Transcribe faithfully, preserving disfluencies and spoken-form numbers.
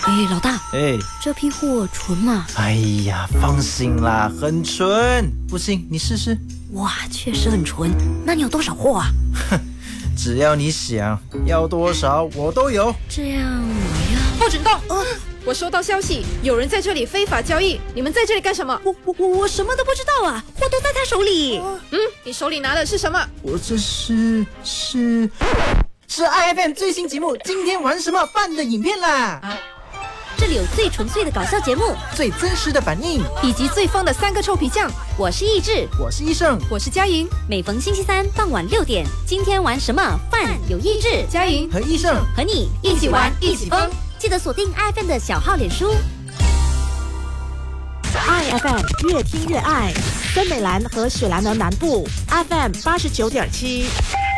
哎，老大， 哎， 这批货纯吗？ 哎呀，放心啦，很纯。不信你试试。 哇，确实很纯。那你有多少货啊？ 哼，只要你想要多少，我都有。 这样我要报警到！ 呃， 我收到消息，有人在这里非法交易，你们在这里干什么？ 我我我我什么都不知道啊，货都在他手里。 嗯，你手里拿的是什么？ 我这是是是 I F M 最新节目今天玩什么办的影片啦！ 这里有最纯粹的搞笑节目， 最真实的反应， 以及最疯的三个臭皮匠。 我是益智， 我是医生， 我是佳莹。 每逢星期三傍晚六点，今天玩什么饭有益智， 佳莹和医生和你一起玩一起疯。 记得锁定 I F M 的小号脸书。 I F M 越听越爱，森美兰和雪兰莪南部 F M 八十九点七。